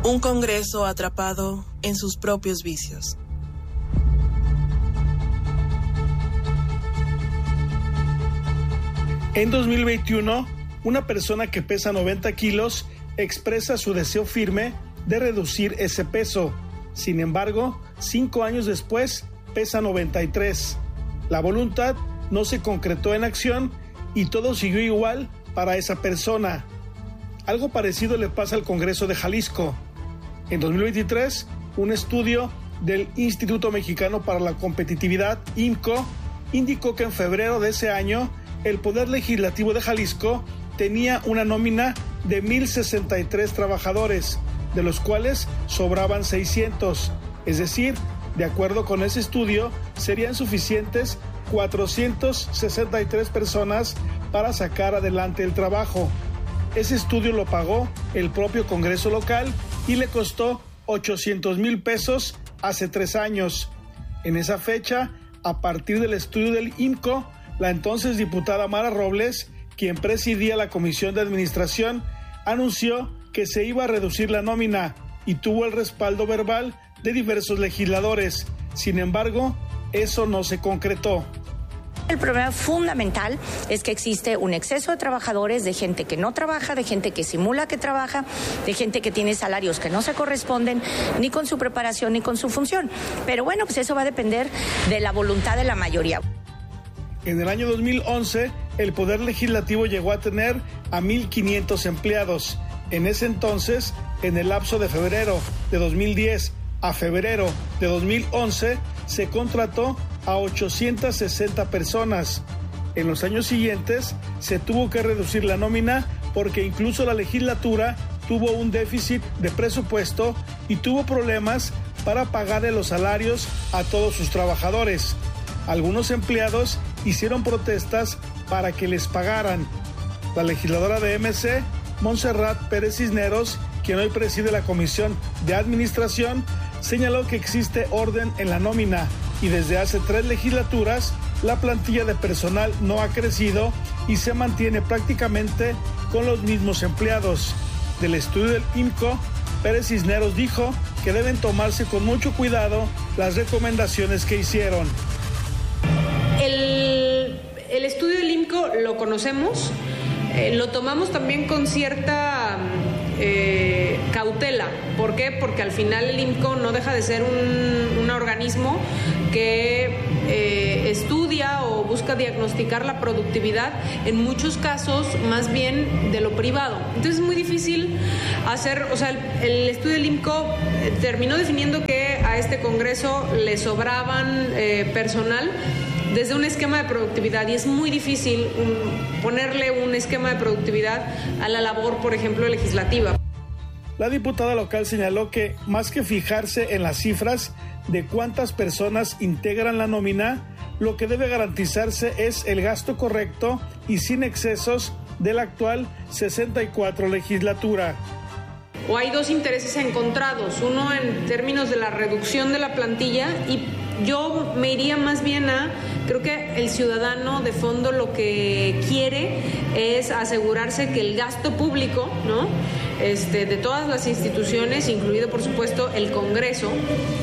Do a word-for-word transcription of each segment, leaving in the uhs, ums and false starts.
Un Congreso atrapado en sus propios vicios. En dos mil veintiuno, una persona que pesa noventa kilos expresa su deseo firme de reducir ese peso. Sin embargo, cinco años después, pesa noventa y tres. La voluntad no se concretó en acción y todo siguió igual para esa persona. Algo parecido le pasa al Congreso de Jalisco. En dos mil veintitrés, un estudio del Instituto Mexicano para la Competitividad, I M C O, indicó que en febrero de ese año, el Poder Legislativo de Jalisco tenía una nómina de mil sesenta y tres trabajadores, de los cuales sobraban seiscientos. Es decir, de acuerdo con ese estudio, serían suficientes cuatrocientas sesenta y tres personas para sacar adelante el trabajo. Ese estudio lo pagó el propio Congreso local y le costó ochocientos mil pesos hace tres años. En esa fecha, a partir del estudio del I M C O, la entonces diputada Mara Robles, quien presidía la Comisión de Administración, anunció que se iba a reducir la nómina y tuvo el respaldo verbal de diversos legisladores. Sin embargo, eso no se concretó. El problema fundamental es que existe un exceso de trabajadores, de gente que no trabaja, de gente que simula que trabaja, de gente que tiene salarios que no se corresponden ni con su preparación ni con su función. Pero bueno, pues eso va a depender de la voluntad de la mayoría. En el año dos mil once, el Poder Legislativo llegó a tener a mil quinientos empleados. En ese entonces, en el lapso de febrero de dos mil diez a febrero de dos mil once, se contrató a ochocientas sesenta personas. En los años siguientes, se tuvo que reducir la nómina porque incluso la legislatura tuvo un déficit de presupuesto y tuvo problemas para pagarle los salarios a todos sus trabajadores. Algunos empleados hicieron protestas para que les pagaran. La legisladora de M C, Montserrat Pérez Cisneros, quien hoy preside la Comisión de Administración, señaló que existe orden en la nómina y desde hace tres legislaturas la plantilla de personal no ha crecido y se mantiene prácticamente con los mismos empleados. Del estudio del I M C O, Pérez Cisneros dijo que deben tomarse con mucho cuidado las recomendaciones que hicieron. El, el estudio del I M C O lo conocemos, eh, lo tomamos también con cierta eh, cautela. ¿Por qué? Porque al final el I M C O no deja de ser un, un organismo que eh, estudia o busca diagnosticar la productividad, en muchos casos más bien de lo privado. Entonces es muy difícil hacer, o sea, el, el estudio del I M C O terminó definiendo que a este Congreso le sobraban eh, personal desde un esquema de productividad y es muy difícil um, ponerle un esquema de productividad a la labor, por ejemplo, legislativa. La diputada local señaló que, más que fijarse en las cifras de cuántas personas integran la nómina, lo que debe garantizarse es el gasto correcto y sin excesos de la actual sesenta y cuatro legislatura. O hay dos intereses encontrados, uno en términos de la reducción de la plantilla y yo me iría más bien a, creo que el ciudadano de fondo lo que quiere es asegurarse que el gasto público, ¿no? Este, de todas las instituciones, incluido por supuesto el Congreso,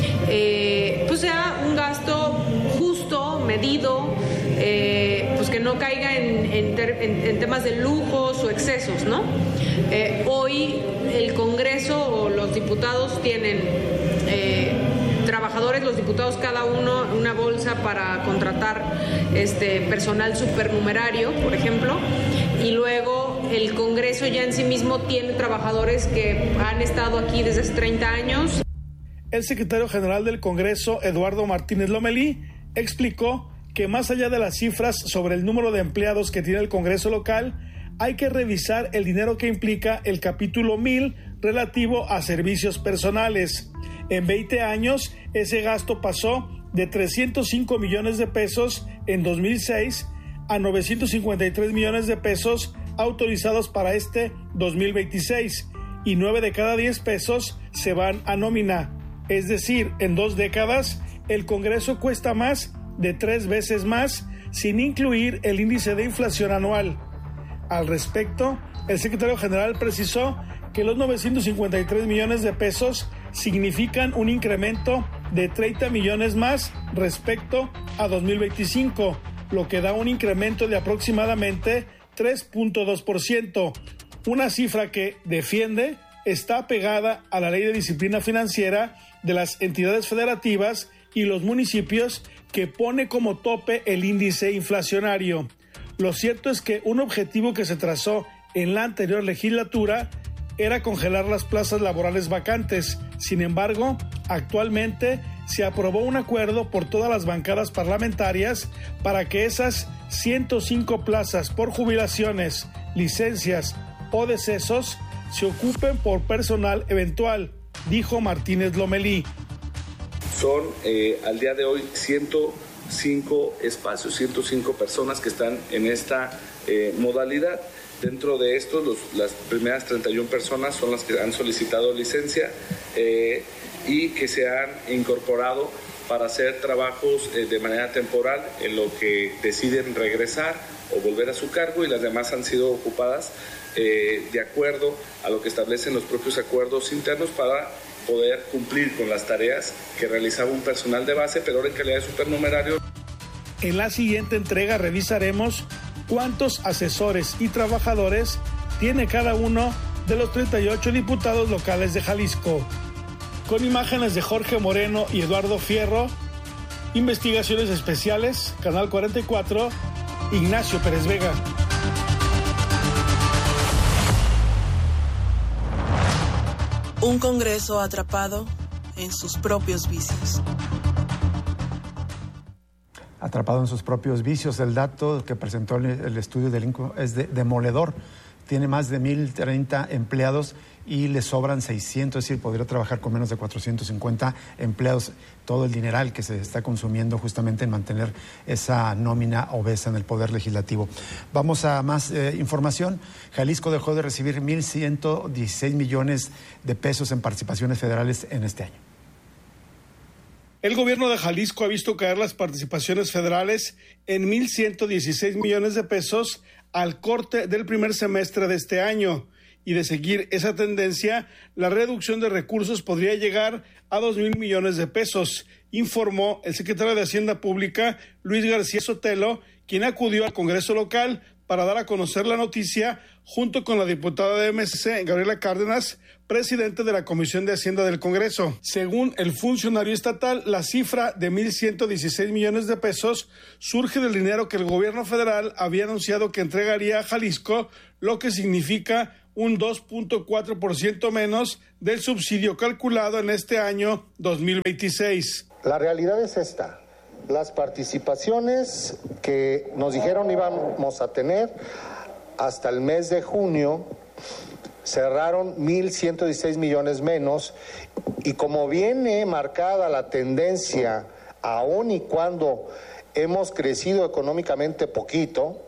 eh, pues sea un gasto justo, medido, eh, pues que no caiga en, en, ter, en, en temas de lujos o excesos, ¿no? Eh, hoy el Congreso o los diputados tienen eh, trabajadores, los diputados cada uno una bolsa para contratar este personal supernumerario, por ejemplo, y luego el Congreso ya en sí mismo tiene trabajadores que han estado aquí desde hace treinta años. El secretario general del Congreso, Eduardo Martínez Lomelí, explicó que más allá de las cifras sobre el número de empleados que tiene el Congreso local, hay que revisar el dinero que implica el capítulo mil relativo a servicios personales. En veinte años, ese gasto pasó de trescientos cinco millones de pesos en dos mil seis a novecientos cincuenta y tres millones de pesos autorizados para este dos mil veintiséis, y nueve de cada diez pesos se van a nómina. Es decir, en dos décadas, el Congreso cuesta más de tres veces más, sin incluir el índice de inflación anual. Al respecto, el secretario general precisó que los novecientos cincuenta y tres millones de pesos significan un incremento de treinta millones más respecto a dos mil veinticinco, lo que da un incremento de aproximadamente tres punto dos por ciento, una cifra que, defiende, está pegada a la Ley de Disciplina Financiera de las entidades federativas y los municipios, que pone como tope el índice inflacionario. Lo cierto es que un objetivo que se trazó en la anterior legislatura era congelar las plazas laborales vacantes. Sin embargo, actualmente se aprobó un acuerdo por todas las bancadas parlamentarias para que esas ciento cinco plazas por jubilaciones, licencias o decesos se ocupen por personal eventual, dijo Martínez Lomelí. Son eh, al día de hoy ciento cinco espacios, ciento cinco personas que están en esta eh, modalidad. Dentro de estos, los, las primeras treinta y una personas son las que han solicitado licencia eh, y que se han incorporado para hacer trabajos eh, de manera temporal en lo que deciden regresar o volver a su cargo, y las demás han sido ocupadas eh, de acuerdo a lo que establecen los propios acuerdos internos para poder cumplir con las tareas que realizaba un personal de base, pero ahora en calidad de supernumerario. En la siguiente entrega revisaremos cuántos asesores y trabajadores tiene cada uno de los treinta y ocho diputados locales de Jalisco. Con imágenes de Jorge Moreno y Eduardo Fierro, Investigaciones Especiales, Canal cuarenta y cuatro, Ignacio Pérez Vega. Un Congreso atrapado en sus propios vicios. Atrapado en sus propios vicios. El dato que presentó el, el estudio del INCO es de, demoledor. Tiene más de mil treinta empleados y le sobran seiscientos, es decir, podría trabajar con menos de cuatrocientos cincuenta empleados. Todo el dineral que se está consumiendo justamente en mantener esa nómina obesa en el Poder Legislativo. Vamos a más eh, información. Jalisco dejó de recibir mil ciento dieciséis millones de pesos en participaciones federales en este año. El gobierno de Jalisco ha visto caer las participaciones federales en mil ciento dieciséis millones de pesos al corte del primer semestre de este año. Y de seguir esa tendencia, la reducción de recursos podría llegar a dos mil millones de pesos, informó el secretario de Hacienda Pública, Luis García Sotelo, quien acudió al Congreso local para dar a conocer la noticia junto con la diputada de M C C, Gabriela Cárdenas, presidente de la Comisión de Hacienda del Congreso. Según el funcionario estatal, la cifra de mil ciento dieciséis millones de pesos surge del dinero que el gobierno federal había anunciado que entregaría a Jalisco, lo que significa un dos punto cuatro por ciento menos del subsidio calculado en este año dos mil veintiséis. La realidad es esta. Las participaciones que nos dijeron íbamos a tener hasta el mes de junio cerraron mil ciento dieciséis millones menos, y como viene marcada la tendencia, aun y cuando hemos crecido económicamente poquito,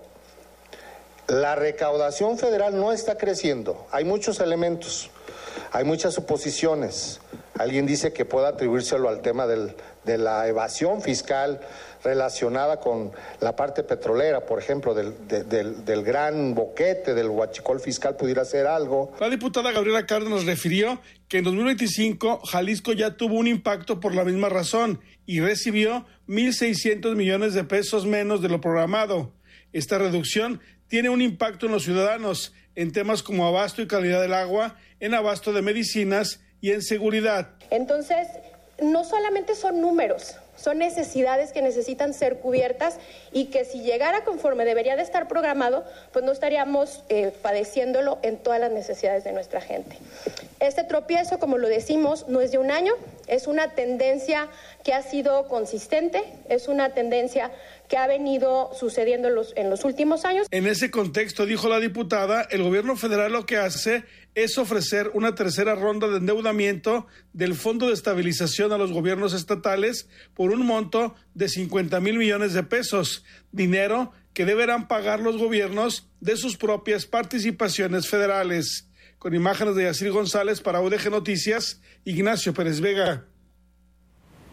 la recaudación federal no está creciendo. Hay muchos elementos, hay muchas suposiciones. Alguien dice que puede atribuírselo al tema del, de la evasión fiscal relacionada con la parte petrolera, por ejemplo, del, de, del, del gran boquete, del huachicol fiscal, pudiera ser algo. La diputada Gabriela Cárdenas refirió que en dos mil veinticinco Jalisco ya tuvo un impacto por la misma razón y recibió mil seiscientos millones de pesos menos de lo programado. Esta reducción tiene un impacto en los ciudadanos en temas como abasto y calidad del agua, en abasto de medicinas y en seguridad. Entonces, no solamente son números, son necesidades que necesitan ser cubiertas y que si llegara conforme debería de estar programado, pues no estaríamos eh, padeciéndolo en todas las necesidades de nuestra gente. Este tropiezo, como lo decimos, no es de un año, es una tendencia que ha sido consistente, es una tendencia que ha venido sucediendo en los, en los últimos años. En ese contexto, dijo la diputada, el gobierno federal lo que hace es ofrecer una tercera ronda de endeudamiento del Fondo de Estabilización a los gobiernos estatales por un monto de cincuenta mil millones de pesos, dinero que deberán pagar los gobiernos de sus propias participaciones federales. Con imágenes de Yacir González para U D G Noticias, Ignacio Pérez Vega.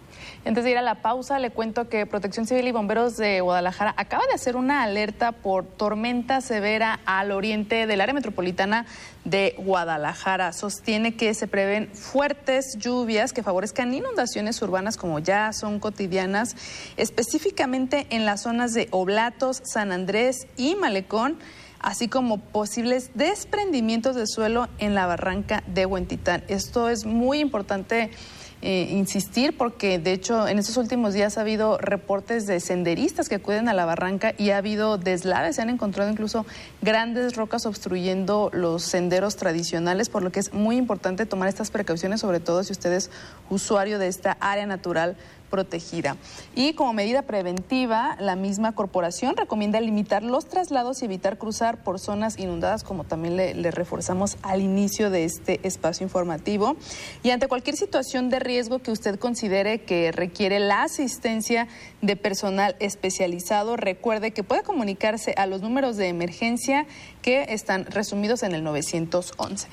Antes de ir a la pausa, le cuento que Protección Civil y Bomberos de Guadalajara acaba de hacer una alerta por tormenta severa al oriente del área metropolitana de Guadalajara. Sostiene que se prevén fuertes lluvias que favorezcan inundaciones urbanas como ya son cotidianas, específicamente en las zonas de Oblatos, San Andrés y Malecón, así como posibles desprendimientos de suelo en la barranca de Huentitán. Esto es muy importante Eh, insistir porque de hecho en estos últimos días ha habido reportes de senderistas que acuden a la barranca y ha habido deslaves, se han encontrado incluso grandes rocas obstruyendo los senderos tradicionales, por lo que es muy importante tomar estas precauciones, sobre todo si usted es usuario de esta área natural protegida. Y como medida preventiva, la misma corporación recomienda limitar los traslados y evitar cruzar por zonas inundadas, como también le, le reforzamos al inicio de este espacio informativo. Y ante cualquier situación de riesgo que usted considere que requiere la asistencia de personal especializado, recuerde que puede comunicarse a los números de emergencia que están resumidos en el nueve once.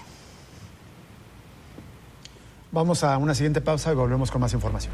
Vamos a una siguiente pausa y volvemos con más información.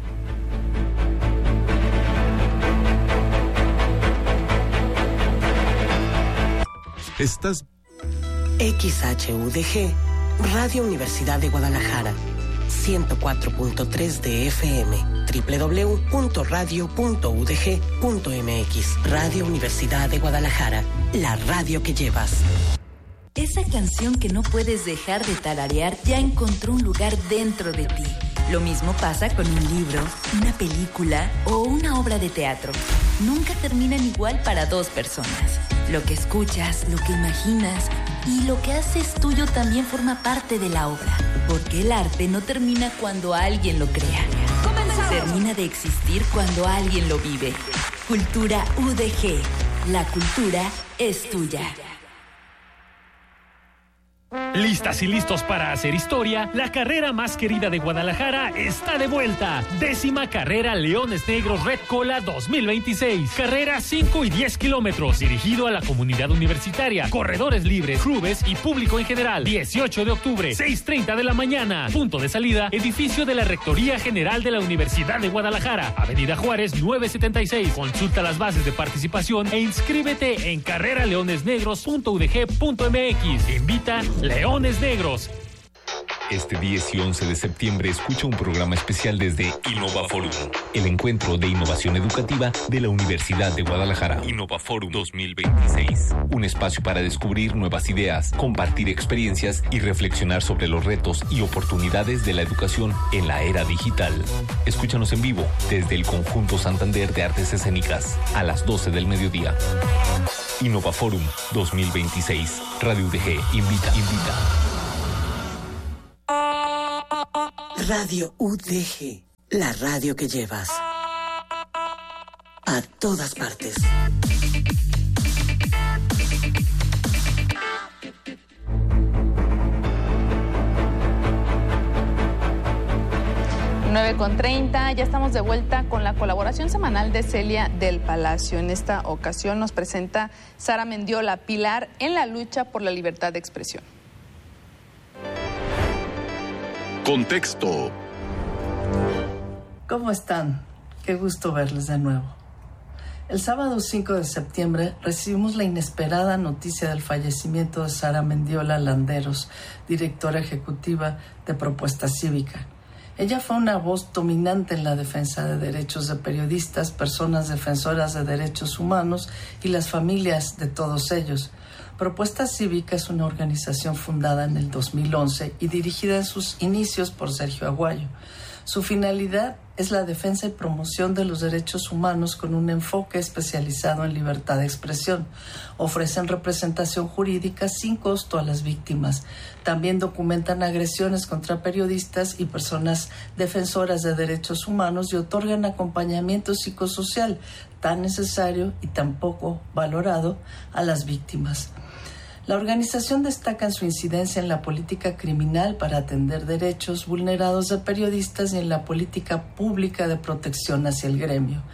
Estás X H U D G, Radio Universidad de Guadalajara, ciento cuatro punto tres de F M, doble u doble u doble u punto radio punto u d g punto m x. Radio Universidad de Guadalajara, la radio que llevas. Esa canción que no puedes dejar de tararear ya encontró un lugar dentro de ti. Lo mismo pasa con un libro, una película o una obra de teatro. Nunca terminan igual para dos personas. Lo que escuchas, lo que imaginas y lo que haces tuyo también forma parte de la obra. Porque el arte no termina cuando alguien lo crea. ¡Comenzamos! Termina de existir cuando alguien lo vive. Cultura U D G. La cultura es tuya. Listas y listos para hacer historia, la carrera más querida de Guadalajara está de vuelta. Décima carrera Leones Negros Red Cola dos mil veintiséis. Carrera cinco y diez kilómetros, dirigido a la comunidad universitaria, corredores libres, clubes y público en general. dieciocho de octubre, seis treinta de la mañana. Punto de salida, edificio de la Rectoría General de la Universidad de Guadalajara, Avenida Juárez nueve setenta y seis. Consulta las bases de participación e inscríbete en carrera leones negros punto u d g punto m x. Invita Leones Negros. Este diez y once de septiembre escucha un programa especial desde Innova Forum, el encuentro de innovación educativa de la Universidad de Guadalajara. Innova Forum dos mil veintiséis, un espacio para descubrir nuevas ideas, compartir experiencias y reflexionar sobre los retos y oportunidades de la educación en la era digital. Escúchanos en vivo desde el Conjunto Santander de Artes Escénicas a las doce del mediodía. Innova Forum dos mil veintiséis. Radio U D G invita, invita. Radio U D G, la radio que llevas a todas partes. nueve con treinta, ya estamos de vuelta con la colaboración semanal de Celia del Palacio. En esta ocasión nos presenta Sara Mendiola, pilar en la lucha por la libertad de expresión. Contexto. ¿Cómo están? Qué gusto verles de nuevo. El sábado cinco de septiembre recibimos la inesperada noticia del fallecimiento de Sara Mendiola Landeros, directora ejecutiva de Propuesta Cívica. Ella fue una voz dominante en la defensa de derechos de periodistas, personas defensoras de derechos humanos y las familias de todos ellos. Propuesta Cívica es una organización fundada en el dos mil once y dirigida en sus inicios por Sergio Aguayo. Su finalidad es la defensa y promoción de los derechos humanos con un enfoque especializado en libertad de expresión. Ofrecen representación jurídica sin costo a las víctimas. También documentan agresiones contra periodistas y personas defensoras de derechos humanos y otorgan acompañamiento psicosocial tan necesario y tan poco valorado a las víctimas. La organización destaca en su incidencia en la política criminal para atender derechos vulnerados de periodistas y en la política pública de protección hacia el gremio.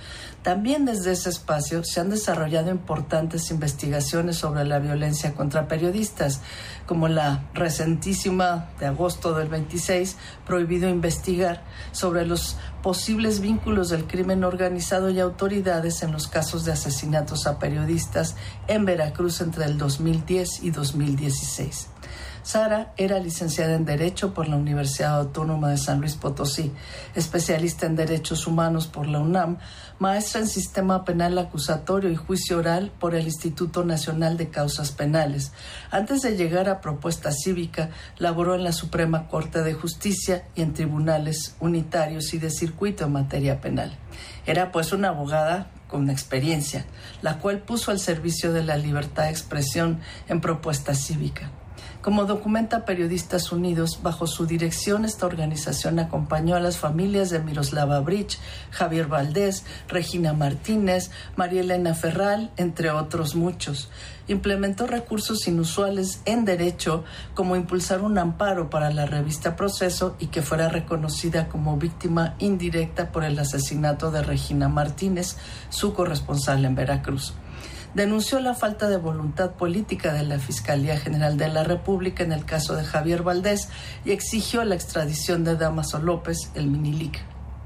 También desde ese espacio se han desarrollado importantes investigaciones sobre la violencia contra periodistas, como la recentísima de agosto del veintiséis, Prohibido Investigar, sobre los posibles vínculos del crimen organizado y autoridades en los casos de asesinatos a periodistas en Veracruz entre el dos mil diez y dos mil dieciséis. Sara era licenciada en Derecho por la Universidad Autónoma de San Luis Potosí, especialista en Derechos Humanos por la UNAM, maestra en Sistema Penal Acusatorio y Juicio Oral por el Instituto Nacional de Causas Penales. Antes de llegar a Propuesta Cívica, laboró en la Suprema Corte de Justicia y en tribunales unitarios y de circuito en materia penal. Era pues una abogada con experiencia, la cual puso al servicio de la libertad de expresión en Propuesta Cívica. Como documenta Periodistas Unidos, bajo su dirección esta organización acompañó a las familias de Miroslava Bridge, Javier Valdés, Regina Martínez, María Elena Ferral, entre otros muchos. Implementó recursos inusuales en derecho, como impulsar un amparo para la revista Proceso y que fuera reconocida como víctima indirecta por el asesinato de Regina Martínez, su corresponsal en Veracruz. Denunció la falta de voluntad política de la Fiscalía General de la República en el caso de Javier Valdés y exigió la extradición de Dámaso López, el Minilic.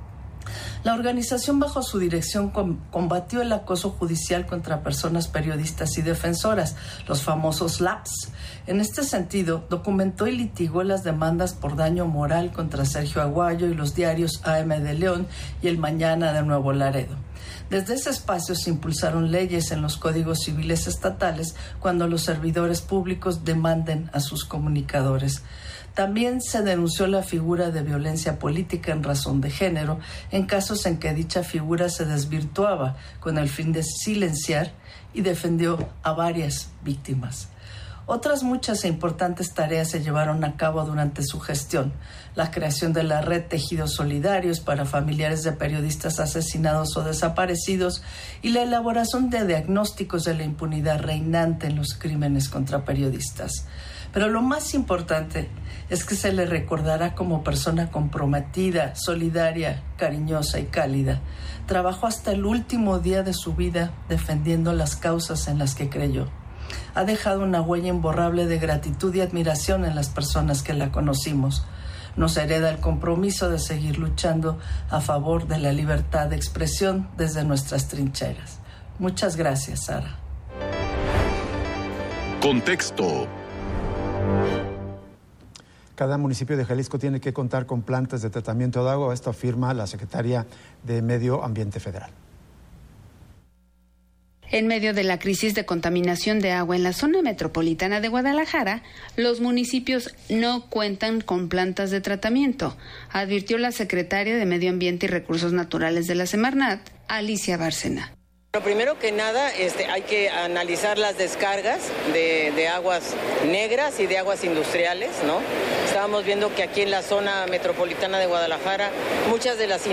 La organización bajo su dirección com- combatió el acoso judicial contra personas periodistas y defensoras, los famosos L A P S. En este sentido, documentó y litigó las demandas por daño moral contra Sergio Aguayo y los diarios A M de León y El Mañana de Nuevo Laredo. Desde ese espacio se impulsaron leyes en los códigos civiles estatales cuando los servidores públicos demanden a sus comunicadores. También se denunció la figura de violencia política en razón de género en casos en que dicha figura se desvirtuaba con el fin de silenciar y defendió a varias víctimas. Otras muchas e importantes tareas se llevaron a cabo durante su gestión: la creación de la red Tejidos Solidarios para familiares de periodistas asesinados o desaparecidos y la elaboración de diagnósticos de la impunidad reinante en los crímenes contra periodistas. Pero lo más importante es que se le recordará como persona comprometida, solidaria, cariñosa y cálida. Trabajó hasta el último día de su vida defendiendo las causas en las que creyó. Ha dejado una huella imborrable de gratitud y admiración en las personas que la conocimos. Nos hereda el compromiso de seguir luchando a favor de la libertad de expresión desde nuestras trincheras. Muchas gracias, Sara. Contexto. Cada municipio de Jalisco tiene que contar con plantas de tratamiento de agua. Esto afirma la Secretaría de Medio Ambiente Federal. En medio de la crisis de contaminación de agua en la zona metropolitana de Guadalajara, los municipios no cuentan con plantas de tratamiento, advirtió la secretaria de Medio Ambiente y Recursos Naturales de la Semarnat, Alicia Bárcena. Lo primero que nada, este, hay que analizar las descargas de, de aguas negras y de aguas industriales, ¿no? Estábamos viendo que aquí en la zona metropolitana de Guadalajara, muchas de las